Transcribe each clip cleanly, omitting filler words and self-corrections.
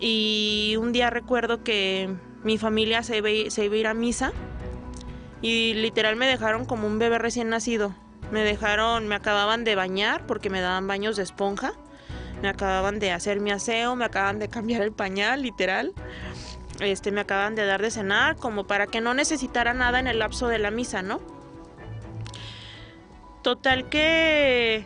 Y un día recuerdo que mi familia se iba a ir a misa y literal me dejaron como un bebé recién nacido. Me acababan de bañar porque me daban baños de esponja. Me acababan de hacer mi aseo, me acaban de cambiar el pañal, literal. Me acaban de dar de cenar, como para que no necesitara nada en el lapso de la misa, ¿no? Total que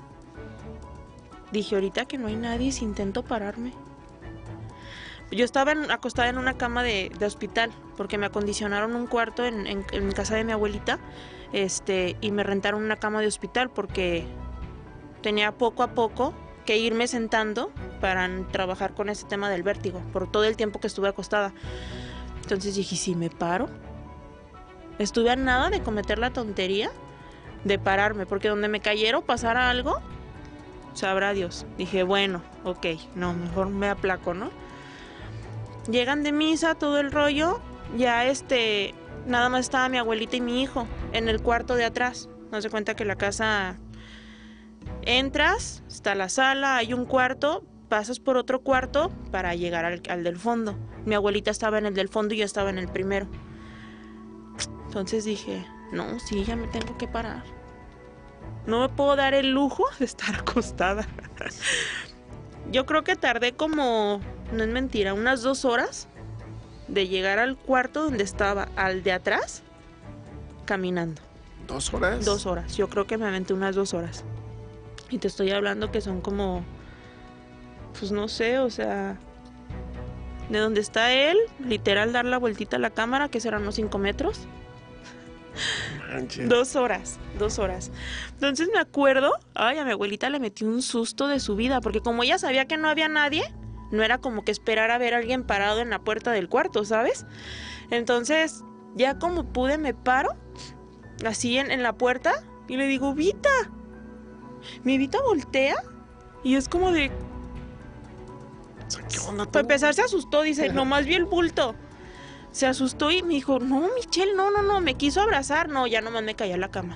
dije, ahorita que no hay nadie, si intento pararme. Yo estaba acostada en una cama de hospital, porque me acondicionaron un cuarto en casa de mi abuelita, y me rentaron una cama de hospital porque tenía poco a poco que irme sentando para trabajar con ese tema del vértigo, por todo el tiempo que estuve acostada. Entonces dije, ¿si me paro? Estuve a nada de cometer la tontería de pararme, porque donde me cayera o pasara algo, sabrá Dios. Dije, bueno, ok, no, mejor me aplaco, ¿no? Llegan de misa, todo el rollo, ya nada más estaba mi abuelita y mi hijo en el cuarto de atrás. No se cuenta que la casa, entras, está la sala, hay un cuarto, pasas por otro cuarto para llegar al del fondo. Mi abuelita estaba en el del fondo y yo estaba en el primero. Entonces dije, no, sí, ya me tengo que parar. No me puedo dar el lujo de estar acostada. Yo creo que tardé como, no es mentira, unas 2 horas de llegar al cuarto donde estaba, al de atrás, caminando. ¿2 horas? 2 horas, yo creo que me aventé unas 2 horas. Y te estoy hablando que son como, pues no sé, o sea, de donde está él, literal dar la vueltita a la cámara, que serán unos 5 metros. Manches. 2 horas. Entonces me acuerdo, a mi abuelita le metí un susto de su vida, porque como ella sabía que no había nadie, no era como que esperar a ver a alguien parado en la puerta del cuarto, ¿sabes? Entonces, ya como pude, me paro, así en la puerta, y le digo, Vita. Mi Vita voltea, y es como de... ¿Qué onda tú? Para empezar se asustó, dice, nomás vi el bulto. Se asustó y me dijo, no, Michelle, no, me quiso abrazar. No, ya nomás me caí a la cama.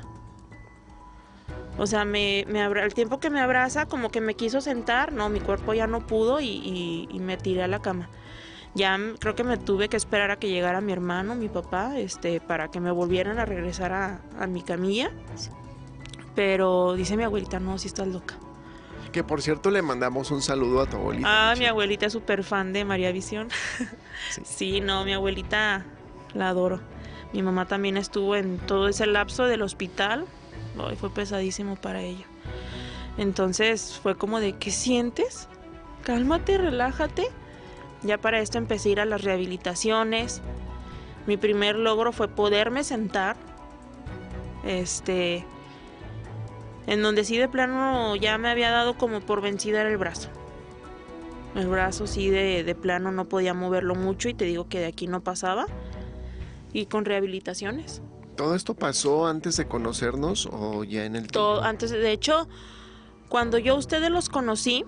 O sea, al tiempo que me abraza, como que me quiso sentar. No, mi cuerpo ya no pudo y me tiré a la cama. Ya creo que me tuve que esperar a que llegara mi hermano, mi papá, para que me volvieran a regresar a mi camilla. Pero dice mi abuelita, no, si estás loca. Que por cierto le mandamos un saludo a tu abuelita. Michelle. Mi abuelita es súper fan de María Visión. Sí, no, mi abuelita la adoro. Mi mamá también estuvo en todo ese lapso del hospital. Ay, fue pesadísimo para ella. Entonces fue como de, ¿qué sientes? Cálmate, relájate. Ya para esto empecé a ir a las rehabilitaciones. Mi primer logro fue poderme sentar. En donde sí de plano ya me había dado como por vencida era el brazo. El brazo sí de plano no podía moverlo mucho y te digo que de aquí no pasaba. Y con rehabilitaciones. ¿Todo esto pasó antes de conocernos o ya en el tiempo? Todo antes, de hecho, cuando yo a ustedes los conocí,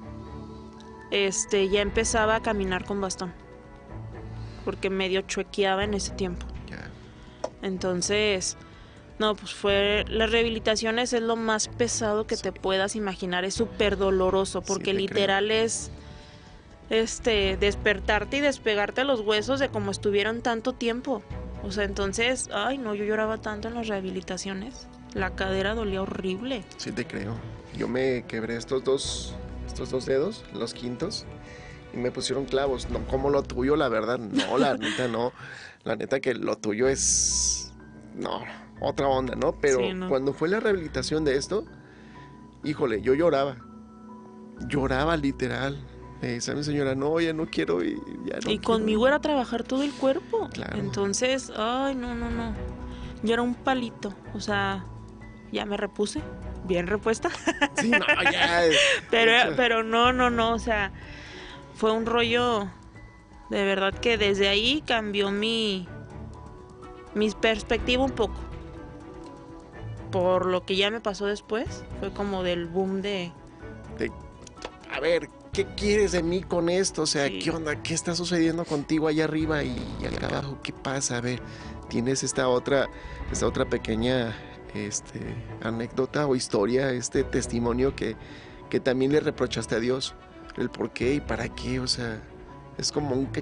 ya empezaba a caminar con bastón. Porque medio chuequeaba en ese tiempo. Ya. Entonces... No, pues las rehabilitaciones es lo más pesado que te puedas imaginar, es súper doloroso, porque literal creo. Es despertarte y despegarte los huesos de como estuvieron tanto tiempo. O sea, entonces, ay no, yo lloraba tanto en las rehabilitaciones, la cadera dolía horrible. Sí te creo, yo me quebré estos dos dedos, los quintos, y me pusieron clavos, no como lo tuyo, la verdad, no, la neta no, la neta que lo tuyo es, no, otra onda, ¿no? Pero sí, no. Cuando fue la rehabilitación de esto, híjole, yo lloraba literal. ¿Sabe, señora? No, ya no quiero y ya no. Y quiero. Conmigo era trabajar todo el cuerpo. Claro. Entonces, ay, no. Yo era un palito, o sea, ya me repuse, bien repuesta. Sí, no, ya. pero no, o sea, fue un rollo, de verdad que desde ahí cambió mi perspectiva un poco. Por lo que ya me pasó después, fue como del boom de a ver, ¿qué quieres de mí con esto? O sea, sí. ¿Qué onda? ¿Qué está sucediendo contigo allá arriba y acá abajo? ¿Qué pasa? A ver, tienes esta otra pequeña anécdota o historia, testimonio que también le reprochaste a Dios. El por qué y para qué, o sea... Es como un